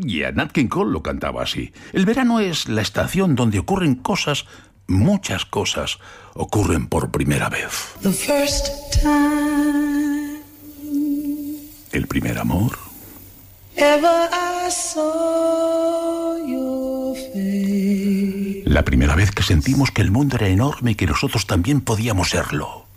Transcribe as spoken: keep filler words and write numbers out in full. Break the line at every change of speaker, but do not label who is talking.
Ya Nat King Cole lo cantaba así. El verano es la estación donde ocurren cosas, muchas cosas, ocurren por primera vez.
The first time
El primer amor.
ever I saw your face.
La primera vez que sentimos que el mundo era enorme y que nosotros también podíamos serlo.